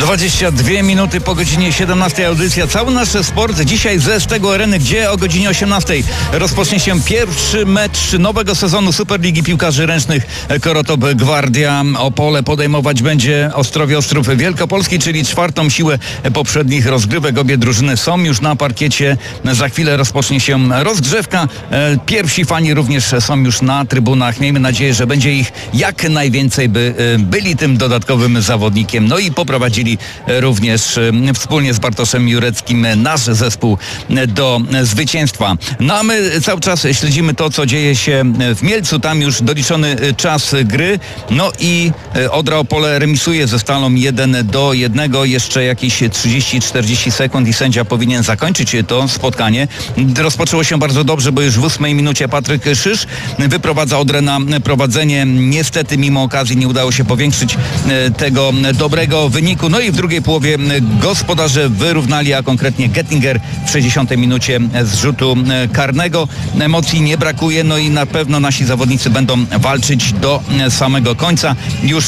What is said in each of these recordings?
22 minuty po godzinie 17. Audycja Cały Nasz Sport. Dzisiaj ze Stego Areny, gdzie o godzinie 18 rozpocznie się pierwszy mecz nowego sezonu Superligi Piłkarzy Ręcznych. Korotop Gwardia Opole podejmować będzie Ostrowie Ostrów Wielkopolski, czyli czwartą siłę poprzednich rozgrywek. Obie drużyny są już na parkiecie. Za chwilę rozpocznie się rozgrzewka. Pierwsi fani również są już na trybunach. Miejmy nadzieję, że będzie ich jak najwięcej, by byli tym dodatkowym zawodnikiem. No i poprowadzili również wspólnie z Bartoszem Jureckim nasz zespół do zwycięstwa. No a my cały czas śledzimy to, co dzieje się w Mielcu. Tam już doliczony czas gry. No i Odra Opole remisuje ze Stalą 1-1. Jeszcze jakieś 30-40 sekund i sędzia powinien zakończyć to spotkanie. Rozpoczęło się bardzo dobrze, bo już w 8 minucie Patryk Szysz wyprowadza Odrę na prowadzenie. Niestety mimo okazji nie udało się powiększyć tego dobrego wyniku. No i w drugiej połowie gospodarze wyrównali, a konkretnie Gettinger w 60 minucie z rzutu karnego. Emocji nie brakuje, no i na pewno nasi zawodnicy będą walczyć do samego końca. Już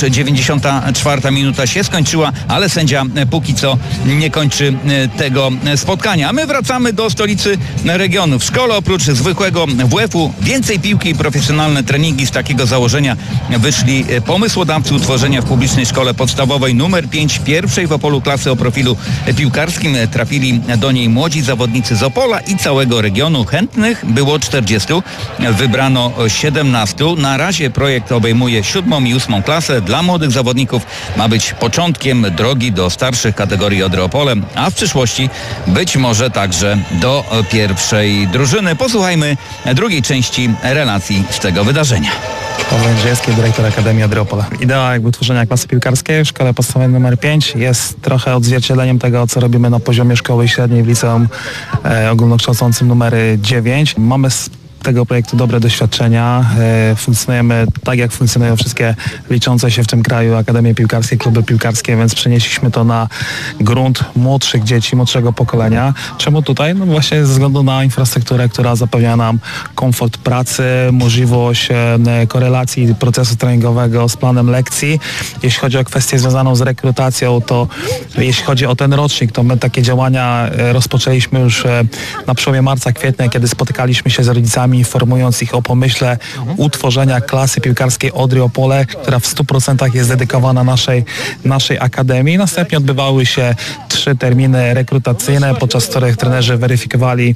94 minuta się skończyła, ale sędzia póki co nie kończy tego spotkania. A my wracamy do stolicy regionu. W szkole oprócz zwykłego WF-u więcej piłki i profesjonalne treningi. Z takiego założenia wyszli pomysłodawcy utworzenia w publicznej szkole podstawowej numer 5 pierwszej w Opolu klasy o profilu piłkarskim. Trafili do niej młodzi zawodnicy z Opola i całego regionu. Chętnych było 40. Wybrano 17. Na razie projekt obejmuje 7. i 8. klasę. Dla młodych zawodników ma być początkiem drogi do starszych kategorii Odry Opole, a w przyszłości być może także do pierwszej drużyny. Posłuchajmy drugiej części relacji z tego wydarzenia. Paweł Jędrzejewski, dyrektor Akademii Odry Opole. Idea utworzenia klasy piłkarskiej w szkole podstawowej nr 5 jest trochę odzwierciedleniem tego, co robimy na poziomie szkoły średniej w liceum ogólnokształcącym numer 9. Mamy z tego projektu dobre doświadczenia. Funkcjonujemy tak, jak funkcjonują wszystkie liczące się w tym kraju akademie piłkarskie, kluby piłkarskie, więc przenieśliśmy to na grunt młodszych dzieci, młodszego pokolenia. Czemu tutaj? No właśnie ze względu na infrastrukturę, która zapewnia nam komfort pracy, możliwość korelacji procesu treningowego z planem lekcji. Jeśli chodzi o kwestię związaną z rekrutacją, to jeśli chodzi o ten rocznik, to my takie działania rozpoczęliśmy już na przełomie marca, kwietnia, kiedy spotykaliśmy się z rodzicami, informując ich o pomyśle utworzenia klasy piłkarskiej Odry Opole, która w 100% jest dedykowana naszej akademii. Następnie odbywały się 3 terminy rekrutacyjne, podczas których trenerzy weryfikowali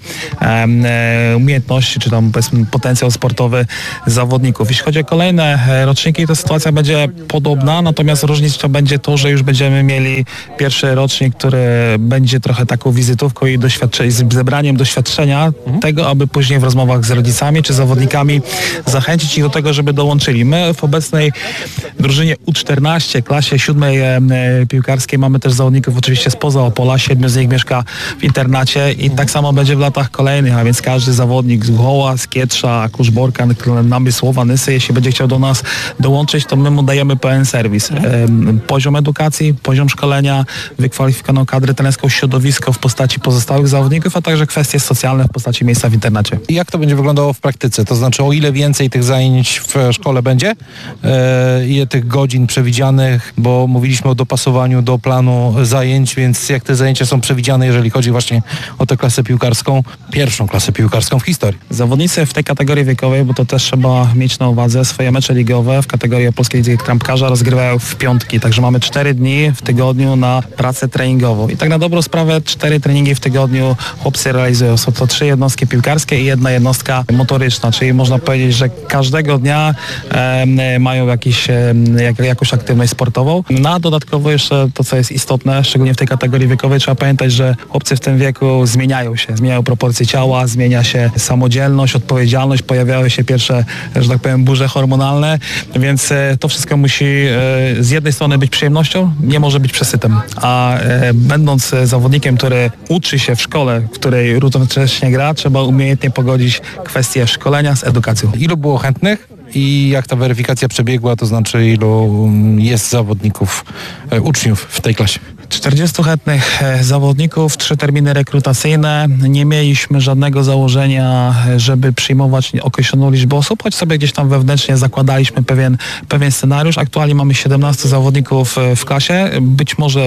umiejętności, czy tam powiedzmy potencjał sportowy zawodników. Jeśli chodzi o kolejne roczniki, to sytuacja będzie podobna, natomiast różnicą będzie to, że już będziemy mieli pierwszy rocznik, który będzie trochę taką wizytówką i zebraniem doświadczenia tego, aby później w rozmowach z rodzicami czy zawodnikami zachęcić ich do tego, żeby dołączyli. My w obecnej drużynie U14, klasie 7 piłkarskiej mamy też zawodników oczywiście spoza Opola, 7 z nich mieszka w internacie i tak samo będzie w latach kolejnych, a więc każdy zawodnik z Głoła, z Kietrza, Kuszborka, Namysłowa, Nysy, jeśli będzie chciał do nas dołączyć, to my mu dajemy pełen serwis. Poziom edukacji, poziom szkolenia, wykwalifikowaną kadrę trenerską, środowisko w postaci pozostałych zawodników, a także kwestie socjalne w postaci miejsca w internacie. Jak to będzie wyglądało w praktyce? To znaczy, o ile więcej tych zajęć w szkole będzie, ile tych godzin przewidzianych, bo mówiliśmy o dopasowaniu do planu zajęć, więc jak te zajęcia są przewidziane, jeżeli chodzi właśnie o tę klasę piłkarską, pierwszą klasę piłkarską w historii? Zawodnicy w tej kategorii wiekowej, bo to też trzeba mieć na uwadze, swoje mecze ligowe w kategorii polskiej lidzy trampkarza rozgrywają w piątki, także mamy 4 dni w tygodniu na pracę treningową i tak na dobrą sprawę 4 treningi w tygodniu chłopcy realizują. Są to 3 jednostki piłkarskie i 1 jednostka motoryczna, czyli można powiedzieć, że każdego dnia mają jakąś aktywność sportową. No, dodatkowo jeszcze to, co jest istotne, szczególnie w tej kategorii wiekowej, trzeba pamiętać, że chłopcy w tym wieku zmieniają się, zmieniają proporcje ciała, zmienia się samodzielność, odpowiedzialność, pojawiają się pierwsze, że tak powiem, burze hormonalne, więc to wszystko musi z jednej strony być przyjemnością, nie może być przesytem, a będąc zawodnikiem, który uczy się w szkole, w której równocześnie gra, trzeba umiejętnie pogodzić kwestie szkolenia z edukacją. Ilu było chętnych i jak ta weryfikacja przebiegła, to znaczy ilu jest zawodników, uczniów w tej klasie? 40 chętnych zawodników, 3 terminy rekrutacyjne. Nie mieliśmy żadnego założenia, żeby przyjmować określoną liczbę osób, choć sobie gdzieś tam wewnętrznie zakładaliśmy pewien scenariusz. Aktualnie mamy 17 zawodników w klasie. Być może w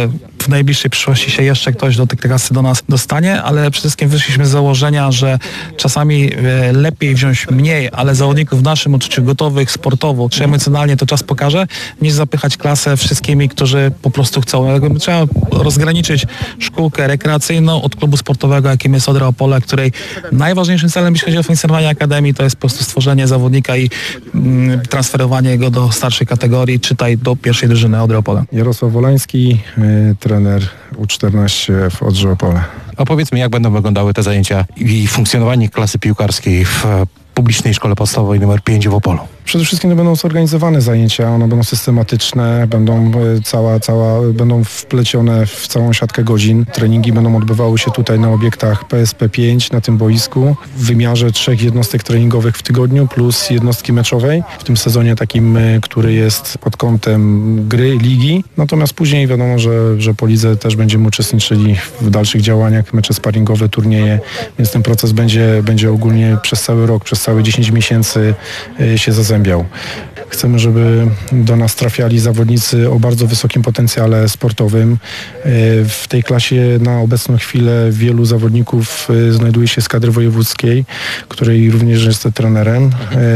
w najbliższej przyszłości się jeszcze ktoś do tej klasy do nas dostanie, ale przede wszystkim wyszliśmy z założenia, że czasami lepiej wziąć mniej, ale zawodników w naszym odczuciu gotowych sportowo czy emocjonalnie to czas pokaże, niż zapychać klasę wszystkimi, którzy po prostu chcą. Trzeba rozgraniczyć szkółkę rekreacyjną od klubu sportowego, jakim jest Odra Opole, której najważniejszym celem, jeśli chodzi o funkcjonowanie akademii, to jest po prostu stworzenie zawodnika i transferowanie go do starszej kategorii, czytaj do pierwszej drużyny Odry Opole. Jarosław Wolański, trener U14 w Odrze Opole. Opowiedzmy, jak będą wyglądały te zajęcia i funkcjonowanie klasy piłkarskiej w publicznej szkole podstawowej nr 5 w Opolu. Przede wszystkim to będą zorganizowane zajęcia, one będą systematyczne, będą będą wplecione w całą siatkę godzin. Treningi będą odbywały się tutaj na obiektach PSP 5 na tym boisku w wymiarze 3 jednostek treningowych w tygodniu plus jednostki meczowej w tym sezonie takim, który jest pod kątem gry, ligi. Natomiast później wiadomo, że po lidze też będziemy uczestniczyli w dalszych działaniach, mecze sparingowe, turnieje, więc ten proces będzie ogólnie przez cały rok, przez całe 10 miesięcy się zazębiał. Chcemy, żeby do nas trafiali zawodnicy o bardzo wysokim potencjale sportowym. W tej klasie na obecną chwilę wielu zawodników znajduje się z kadry wojewódzkiej, której również jestem trenerem,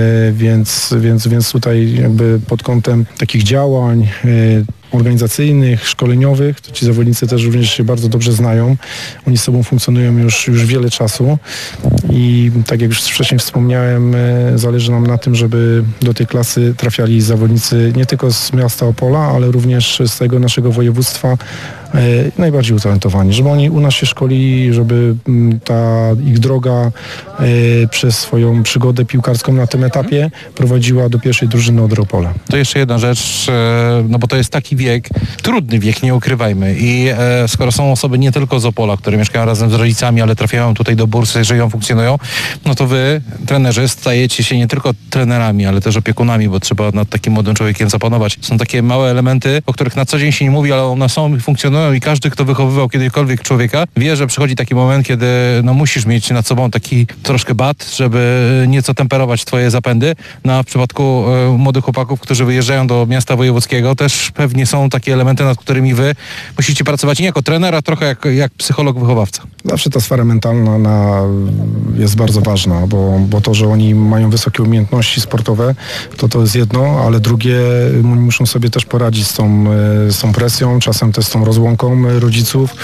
więc tutaj jakby pod kątem takich działań organizacyjnych, szkoleniowych, to ci zawodnicy też również się bardzo dobrze znają. Oni z sobą funkcjonują już wiele czasu i tak jak już wcześniej wspomniałem, zależy nam na tym, żeby do tej klasy trafiali zawodnicy nie tylko z miasta Opola, ale również z tego naszego województwa najbardziej utalentowani, żeby oni u nas się szkolili, żeby ta ich droga przez swoją przygodę piłkarską na tym etapie prowadziła do pierwszej drużyny Odry Opole. To jeszcze jedna rzecz, no bo to jest taki wiek, trudny wiek, nie ukrywajmy. I skoro są osoby nie tylko z Opola, które mieszkają razem z rodzicami, ale trafiają tutaj do bursy, żyją, funkcjonują, no to wy, trenerzy, stajecie się nie tylko trenerami, ale też opiekunami, bo trzeba nad takim młodym człowiekiem zapanować. Są takie małe elementy, o których na co dzień się nie mówi, ale one są i funkcjonują i każdy, kto wychowywał kiedykolwiek człowieka, wie, że przychodzi taki moment, kiedy no, musisz mieć nad sobą taki troszkę bat, żeby nieco temperować twoje zapędy. No a w przypadku młodych chłopaków, którzy wyjeżdżają do miasta wojewódzkiego, też pewnie są takie elementy, nad którymi wy musicie pracować nie jako trener, a trochę jak psycholog, wychowawca. Zawsze ta sfera mentalna jest bardzo ważna, bo to, że oni mają wysokie umiejętności sportowe, to jest jedno, ale drugie, muszą sobie też poradzić z tą presją, czasem też z tą rozłąką rodziców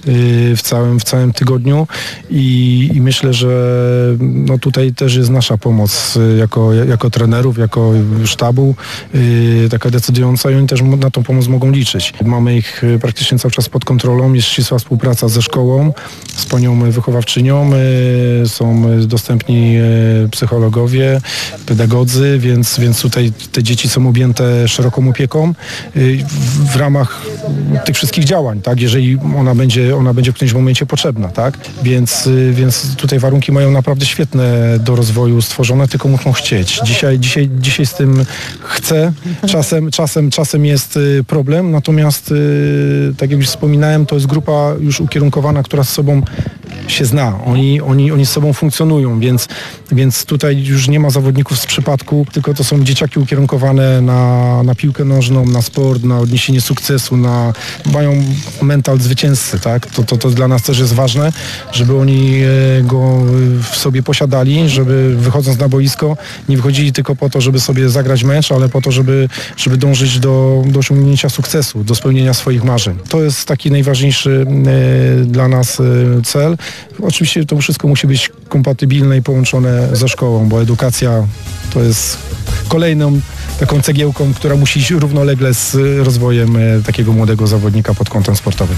w całym tygodniu i myślę, że no tutaj też jest nasza pomoc jako trenerów, jako sztabu taka decydująca i oni też na tą pomoc mogą liczyć. Mamy ich praktycznie cały czas pod kontrolą, jest ścisła współpraca ze szkołą, z panią wychowawczynią, są dostępni psychologowie, pedagodzy, więc tutaj te dzieci są objęte szeroką opieką w ramach tych wszystkich działań, tak, jeżeli ona będzie w którymś momencie potrzebna, tak, więc tutaj warunki mają naprawdę świetne do rozwoju stworzone, tylko muszą chcieć. Dzisiaj z tym chcę, czasem jest problem, natomiast tak jak już wspominałem, to jest grupa już ukierunkowana, która z sobą się zna, oni z sobą funkcjonują, więc tutaj już nie ma zawodników z przypadku, tylko to są dzieciaki ukierunkowane na piłkę nożną, na sport, na odniesienie sukcesu, mają mental zwycięzcy, tak? To dla nas też jest ważne, żeby oni go w sobie posiadali, żeby wychodząc na boisko nie wychodzili tylko po to, żeby sobie zagrać mecz, ale po to, żeby dążyć do osiągnięcia sukcesu, do spełnienia swoich marzeń. To jest taki najważniejszy dla nas cel. Oczywiście to wszystko musi być kompatybilne i połączone ze szkołą, bo edukacja to jest kolejną taką cegiełką, która musi iść równolegle z rozwojem takiego młodego zawodnika pod kątem sportowym.